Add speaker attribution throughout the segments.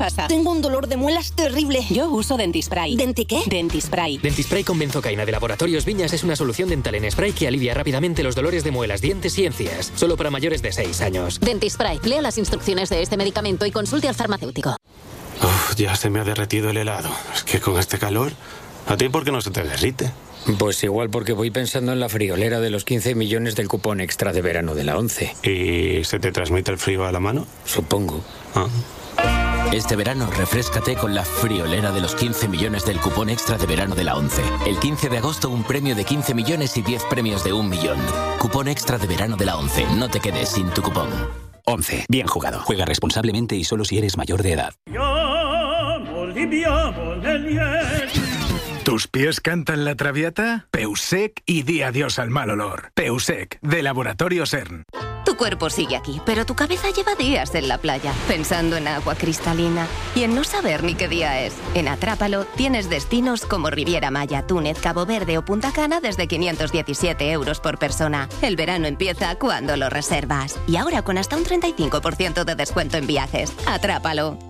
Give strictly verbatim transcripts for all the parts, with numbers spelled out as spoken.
Speaker 1: pasa?
Speaker 2: Tengo un dolor de muelas terrible.
Speaker 1: Yo uso Dentispray.
Speaker 2: ¿Denti qué?
Speaker 1: Dentispray.
Speaker 3: Dentispray con benzocaína de Laboratorios Viñas es una solución dental en spray que alivia rápidamente los dolores de muelas, dientes y encías. Solo para mayores de seis años.
Speaker 4: Dentispray. Lea las instrucciones de este medicamento y consulte al farmacéutico.
Speaker 5: Uf, ya se me ha derretido el helado. Es que con este calor, ¿a ti por qué no se te derrite?
Speaker 6: Pues igual porque voy pensando en la friolera de los quince millones del cupón extra de verano de la ONCE.
Speaker 5: ¿Y se te transmite el frío a la mano?
Speaker 6: Supongo.
Speaker 5: Ah.
Speaker 7: Este verano, refréscate con la friolera de los quince millones del cupón extra de verano de la ONCE. El quince de agosto, un premio de quince millones y diez premios de un millón. Cupón extra de verano de la ONCE. No te quedes sin tu cupón.
Speaker 8: ONCE. Bien jugado. Juega responsablemente y solo si eres mayor de edad.
Speaker 9: ¿Tus pies cantan la traviata? Peusec y di adiós al mal olor. Peusec, de Laboratorios E R N.
Speaker 10: Tu cuerpo sigue aquí, pero tu cabeza lleva días en la playa, pensando en agua cristalina y en no saber ni qué día es. En Atrápalo tienes destinos como Riviera Maya, Túnez, Cabo Verde o Punta Cana desde quinientos diecisiete euros por persona. El verano empieza cuando lo reservas. Y ahora con hasta un treinta y cinco por ciento de descuento en viajes. Atrápalo.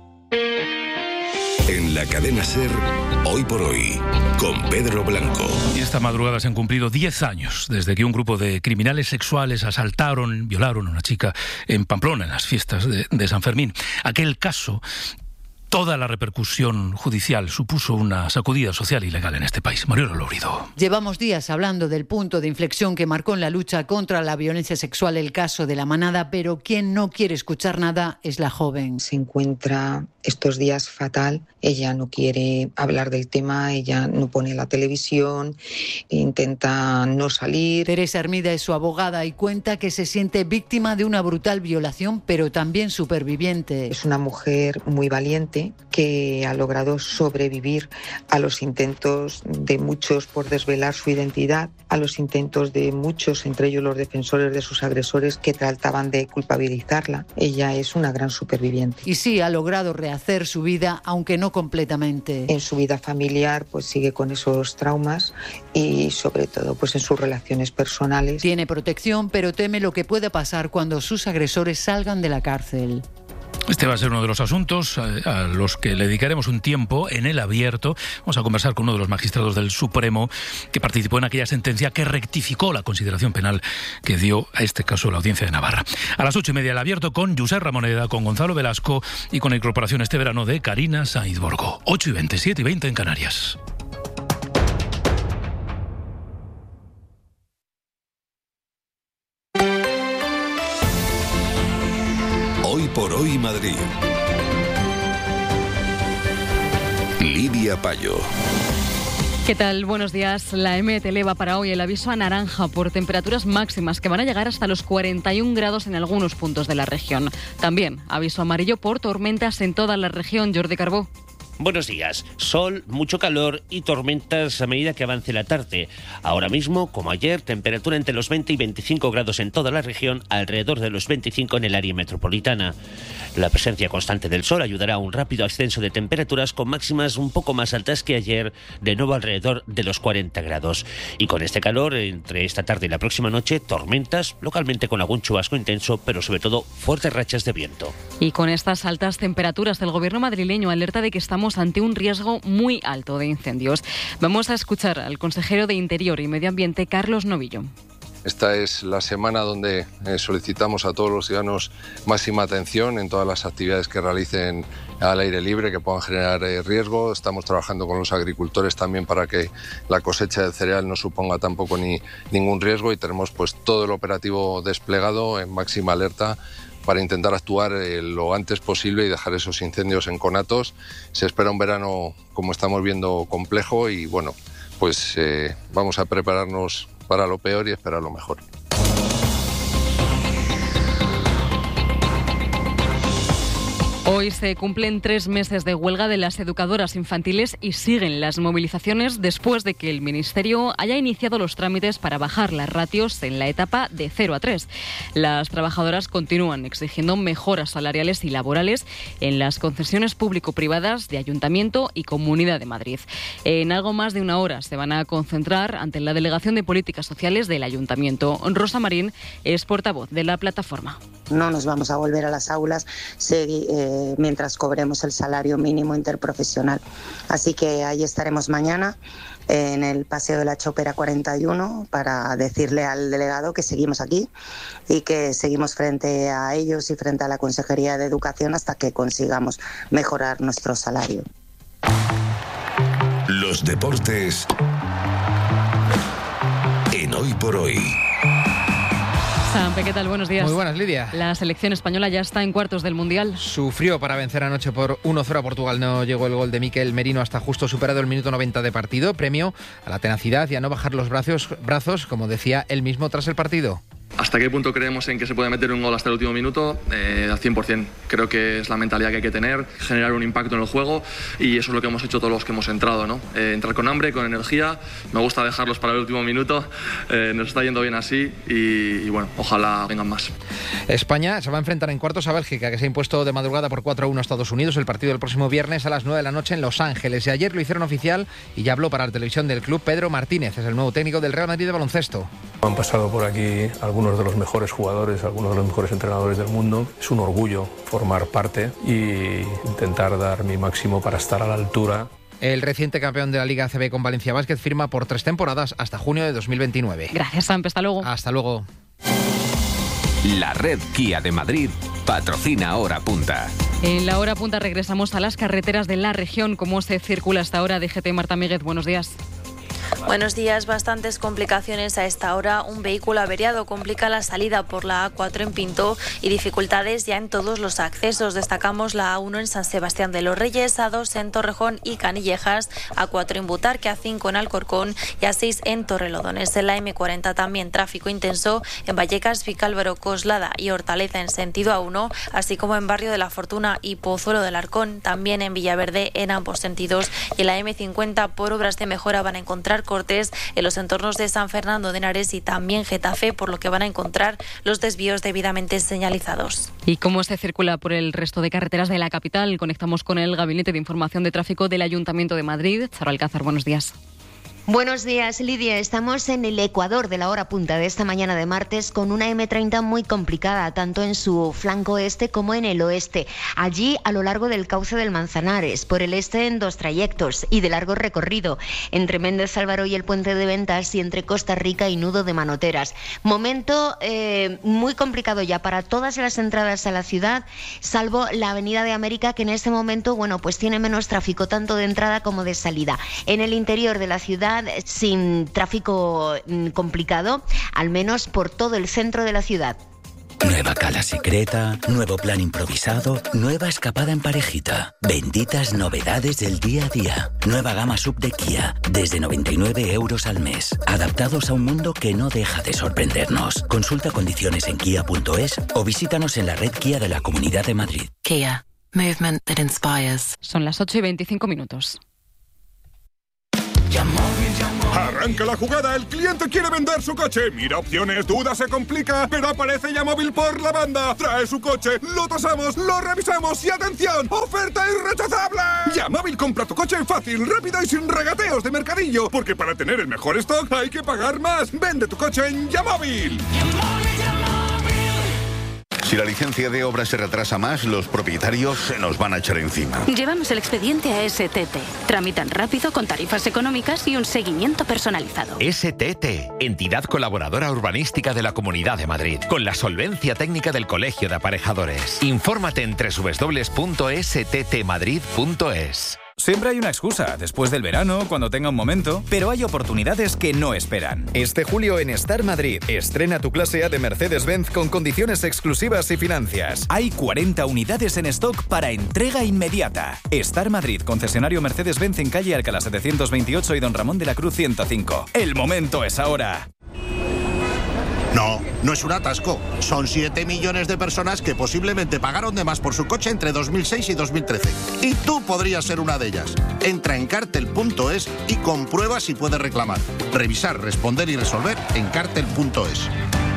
Speaker 11: En la cadena SER, Hoy por Hoy, con Pedro Blanco.
Speaker 12: Y esta madrugada se han cumplido diez años desde que un grupo de criminales sexuales asaltaron, violaron a una chica en Pamplona, en las fiestas de, de San Fermín. Aquel caso, toda la repercusión judicial supuso una sacudida social y legal en este país. Mariola Lourido.
Speaker 13: Llevamos días hablando del punto de inflexión que marcó en la lucha contra la violencia sexual el caso de La Manada, pero quien no quiere escuchar nada es la joven.
Speaker 14: Se encuentra estos días fatal, ella no quiere hablar del tema, ella no pone la televisión, intenta no salir.
Speaker 13: Teresa Hermida es su abogada y cuenta que se siente víctima de una brutal violación, pero también superviviente.
Speaker 14: Es una mujer muy valiente que ha logrado sobrevivir a los intentos de muchos por desvelar su identidad, a los intentos de muchos, entre ellos los defensores de sus agresores, que trataban de culpabilizarla. Ella es una gran superviviente.
Speaker 13: Y sí, ha logrado rehacer su vida, aunque no completamente.
Speaker 14: En su vida familiar, pues sigue con esos traumas y sobre todo pues en sus relaciones personales.
Speaker 13: Tiene protección, pero teme lo que pueda pasar cuando sus agresores salgan de la cárcel.
Speaker 12: Este va a ser uno de los asuntos a los que le dedicaremos un tiempo en el abierto. Vamos a conversar con uno de los magistrados del Supremo que participó en aquella sentencia que rectificó la consideración penal que dio a este caso la Audiencia de Navarra. A las ocho y media el abierto con Josep Ramoneda, con Gonzalo Velasco y con la incorporación este verano de Karina Sainz Borgo. ocho y veinte, siete y veinte en Canarias.
Speaker 11: Hoy por Hoy Madrid. Lidia Payo.
Speaker 15: ¿Qué tal? Buenos días. La E M E T eleva para hoy el aviso a naranja por temperaturas máximas que van a llegar hasta los cuarenta y un grados en algunos puntos de la región. También aviso amarillo por tormentas en toda la región. Jordi Carbó.
Speaker 16: Buenos días. Sol, mucho calor y tormentas a medida que avance la tarde. Ahora mismo, como ayer, temperatura entre los veinte y veinticinco grados en toda la región, alrededor de los veinticinco en el área metropolitana. La presencia constante del sol ayudará a un rápido ascenso de temperaturas con máximas un poco más altas que ayer, de nuevo alrededor de los cuarenta grados. Y con este calor, entre esta tarde y la próxima noche, tormentas, localmente con algún chubasco intenso, pero sobre todo fuertes rachas de viento.
Speaker 15: Y con estas altas temperaturas, el gobierno madrileño alerta de que estamos ante un riesgo muy alto de incendios. Vamos a escuchar al consejero de Interior y Medio Ambiente, Carlos Novillo.
Speaker 17: Esta es la semana donde eh, solicitamos a todos los ciudadanos máxima atención en todas las actividades que realicen al aire libre que puedan generar eh, riesgo. Estamos trabajando con los agricultores también para que la cosecha del cereal no suponga tampoco ni ningún riesgo y tenemos pues todo el operativo desplegado en máxima alerta para intentar actuar eh, lo antes posible y dejar esos incendios en conatos. Se espera un verano, como estamos viendo, complejo y bueno, pues eh, vamos a prepararnos para lo peor y esperar lo mejor.
Speaker 15: Hoy se cumplen tres meses de huelga de las educadoras infantiles y siguen las movilizaciones después de que el Ministerio haya iniciado los trámites para bajar las ratios en la etapa de cero a tres. Las trabajadoras continúan exigiendo mejoras salariales y laborales en las concesiones público-privadas de Ayuntamiento y Comunidad de Madrid. En algo más de una hora se van a concentrar ante la Delegación de Políticas Sociales del Ayuntamiento. Rosa Marín es portavoz de la plataforma.
Speaker 18: No nos vamos a volver a las aulas, se, eh,
Speaker 1: eh, mientras cobremos el salario mínimo interprofesional. Así que ahí estaremos mañana en el Paseo de la Chopera cuarenta y uno para decirle al delegado que seguimos aquí y que seguimos frente a ellos y frente a la Consejería de Educación hasta que consigamos mejorar nuestro salario.
Speaker 11: Los deportes en Hoy por Hoy.
Speaker 15: Sampe, ¿qué tal? Buenos días.
Speaker 18: Muy buenas, Lidia.
Speaker 15: La selección española ya está en cuartos del Mundial.
Speaker 18: Sufrió para vencer anoche por uno cero a Portugal. No llegó el gol de Mikel Merino hasta justo superado el minuto noventa de partido. Premio a la tenacidad y a no bajar los brazos, brazos como decía él mismo tras el partido.
Speaker 19: ¿Hasta qué punto creemos en que se puede meter un gol hasta el último minuto? Eh, al cien por ciento. Creo que es la mentalidad que hay que tener, generar un impacto en el juego, y eso es lo que hemos hecho todos los que hemos entrado, ¿no? Eh, entrar con hambre, con energía. Me gusta dejarlos para el último minuto. Eh, nos está yendo bien así y, y bueno, ojalá vengan más.
Speaker 18: España se va a enfrentar en cuartos a Bélgica, que se ha impuesto de madrugada por cuatro a uno a Estados Unidos. El partido del próximo viernes a las nueve de la noche en Los Ángeles. Y ayer lo hicieron oficial y ya habló para la televisión del club Pedro Martínez. Es el nuevo técnico del Real Madrid de baloncesto.
Speaker 20: Han pasado por aquí algunos de los mejores jugadores, algunos de los mejores entrenadores del mundo. Es un orgullo formar parte y intentar dar mi máximo para estar a la altura.
Speaker 18: El reciente campeón de la Liga A C B con Valencia Basket firma por tres temporadas hasta junio de dos mil veintinueve.
Speaker 15: Gracias, Sampe. Hasta luego.
Speaker 18: Hasta luego.
Speaker 21: La red Kia de Madrid patrocina Hora Punta.
Speaker 15: En la Hora Punta regresamos a las carreteras de la región. ¿Cómo se circula hasta ahora? D G T, Marta Míguez, buenos días.
Speaker 22: Buenos días, bastantes complicaciones a esta hora. Un vehículo averiado complica la salida por la A cuatro en Pinto y dificultades ya en todos los accesos. Destacamos la A uno en San Sebastián de los Reyes, A dos en Torrejón y Canillejas, A cuatro en Butarque, A cinco en Alcorcón y A seis en Torrelodones. En la M cuarenta también tráfico intenso en Vallecas, Vicálvaro, Coslada y Hortaleza en sentido A uno, así como en Barrio de la Fortuna y Pozuelo del Arcón, también en Villaverde en ambos sentidos. Y en la M cincuenta por obras de mejora van a encontrar cortes en los entornos de San Fernando de Henares y también Getafe, por lo que van a encontrar los desvíos debidamente señalizados.
Speaker 15: ¿Y cómo se circula por el resto de carreteras de la capital? Conectamos con el Gabinete de Información de Tráfico del Ayuntamiento de Madrid. Charo Alcázar, buenos días.
Speaker 23: Buenos días, Lidia. Estamos en el ecuador de la hora punta de esta mañana de martes con una eme treinta muy complicada, tanto en su flanco este como en el oeste. Allí, a lo largo del cauce del Manzanares, por el este en dos trayectos y de largo recorrido, entre Méndez Álvaro y el Puente de Ventas y entre Costa Rica y Nudo de Manoteras. Momento eh, muy complicado ya para todas las entradas a la ciudad, salvo la Avenida de América, que en este momento, bueno, pues tiene menos tráfico, tanto de entrada como de salida. En el interior de la ciudad, sin tráfico complicado, al menos por todo el centro de la ciudad.
Speaker 24: Nueva cala secreta, nuevo plan improvisado, nueva escapada en parejita. Benditas novedades del día a día. Nueva gama sub de Kia, desde noventa y nueve euros al mes. Adaptados a un mundo que no deja de sorprendernos. Consulta condiciones en kia punto es o visítanos en la red Kia de la Comunidad de Madrid.
Speaker 15: Kia, movement that inspires. Son las ocho y veinticinco minutos.
Speaker 25: Arranca la jugada, el cliente quiere vender su coche. Mira opciones, duda, se complica, pero aparece Yamóvil por la banda. Trae su coche, lo tasamos, lo revisamos y ¡atención! ¡Oferta irrechazable! Yamóvil compra tu coche fácil, rápido y sin regateos de mercadillo. Porque para tener el mejor stock hay que pagar más. Vende tu coche en Yamóvil.
Speaker 26: Si la licencia de obra se retrasa más, los propietarios se nos van a echar encima.
Speaker 27: Llevamos el expediente a S T T. Tramitan rápido, con tarifas económicas y un seguimiento personalizado.
Speaker 28: S T T, entidad colaboradora urbanística de la Comunidad de Madrid, con la solvencia técnica del Colegio de Aparejadores. Infórmate en doble u doble u doble u punto s t t madrid punto es.
Speaker 29: Siempre hay una excusa, después del verano, cuando tenga un momento, pero hay oportunidades que no esperan.
Speaker 30: Este julio en Star Madrid, estrena tu clase A de Mercedes-Benz con condiciones exclusivas y financias.
Speaker 29: Hay cuarenta unidades en stock para entrega inmediata. Star Madrid, concesionario Mercedes-Benz en calle Alcalá setecientos veintiocho y Don Ramón de la Cruz ciento cinco. El momento es ahora.
Speaker 31: No, no es un atasco. Son siete millones de personas que posiblemente pagaron de más por su coche entre dos mil seis y dos mil trece. Y tú podrías ser una de ellas. Entra en Cartel punto es y comprueba si puedes reclamar. Revisar, responder y resolver en Cartel punto es.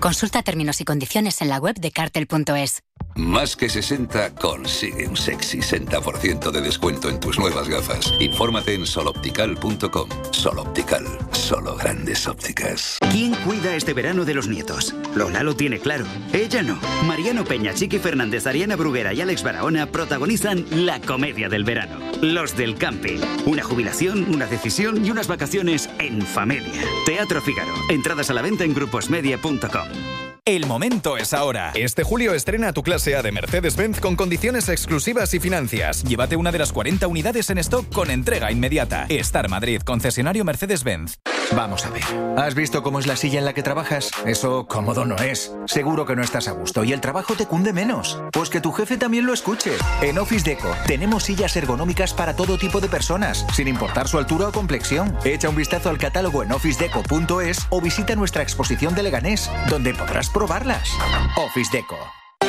Speaker 2: Consulta términos y condiciones en la web de cartel punto es.
Speaker 3: Más que sesenta consigue un sexy sesenta por ciento de descuento en tus nuevas gafas. Infórmate en sol optical punto com. Sol Optical, solo grandes ópticas.
Speaker 4: ¿Quién cuida este verano de los nietos? Lola lo tiene claro. Ella no. Mariano Peña, Chiqui Fernández, Ariana Bruguera y Alex Barahona protagonizan la comedia del verano. Los del camping. Una jubilación, una decisión y unas vacaciones en familia. Teatro Fígaro. Entradas a la venta en gruposmedia punto com.
Speaker 30: El momento es ahora. Este julio estrena tu clase A de Mercedes-Benz con condiciones exclusivas y financias. Llévate una de las cuarenta unidades en stock con entrega inmediata. Star Madrid, concesionario Mercedes-Benz.
Speaker 5: Vamos a ver. ¿Has visto cómo es la silla en la que trabajas? Eso cómodo no es. Seguro que no estás a gusto y el trabajo te cunde menos. Pues que tu jefe también lo escuche. En Office Deco tenemos sillas ergonómicas para todo tipo de personas, sin importar su altura o complexión. Echa un vistazo al catálogo en office deco punto es o visita nuestra exposición de Leganés, donde podrás probarlas. Office Deco.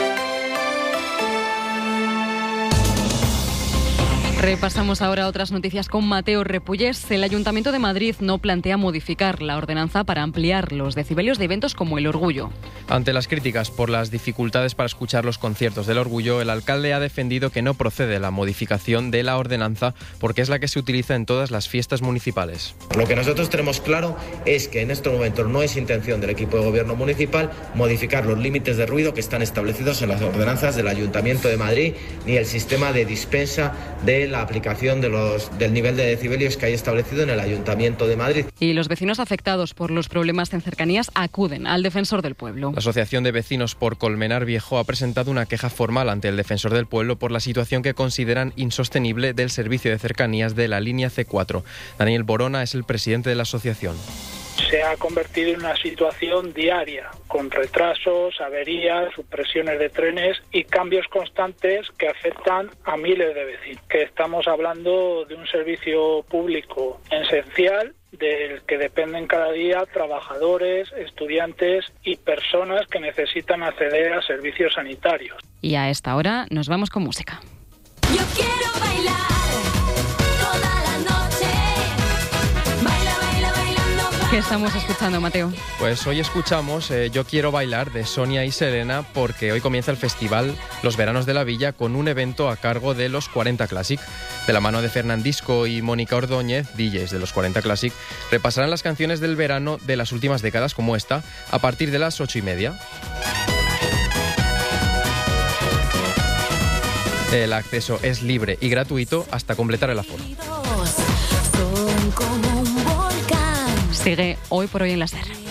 Speaker 15: Repasamos ahora otras noticias con Mateo Repullés. El Ayuntamiento de Madrid no plantea modificar la ordenanza para ampliar los decibelios de eventos como el Orgullo.
Speaker 6: Ante las críticas por las dificultades para escuchar los conciertos del Orgullo, el alcalde ha defendido que no procede la modificación de la ordenanza porque es la que se utiliza en todas las fiestas municipales.
Speaker 7: Lo que nosotros tenemos claro es que en estos momentos no es intención del equipo de gobierno municipal modificar los límites de ruido que están establecidos en las ordenanzas del Ayuntamiento de Madrid ni el sistema de dispensa de la aplicación de los, del nivel de decibelios que hay establecido en el Ayuntamiento de Madrid.
Speaker 15: Y los vecinos afectados por los problemas en cercanías acuden al Defensor del Pueblo.
Speaker 6: La Asociación de Vecinos por Colmenar Viejo ha presentado una queja formal ante el Defensor del Pueblo por la situación que consideran insostenible del servicio de cercanías de la línea ce cuatro. Daniel Borona es el presidente de la asociación.
Speaker 8: Se ha convertido en una situación diaria, con retrasos, averías, supresiones de trenes y cambios constantes que afectan a miles de vecinos. Que estamos hablando de un servicio público esencial del que dependen cada día trabajadores, estudiantes y personas que necesitan acceder a servicios sanitarios.
Speaker 15: Y a esta hora nos vamos con música.
Speaker 9: Yo quiero bailar.
Speaker 15: ¿Qué estamos escuchando, Mateo?
Speaker 6: Pues hoy escuchamos eh, Yo quiero bailar de Sonia y Selena porque hoy comienza el festival Los Veranos de la Villa con un evento a cargo de los cuarenta Classic. De la mano de Fernandisco y Mónica Ordóñez, D Js de los cuarenta Classic, repasarán las canciones del verano de las últimas décadas como esta a partir de las ocho y media. El acceso es libre y gratuito hasta completar el aforo.
Speaker 15: Sigue Hoy por Hoy en la SER.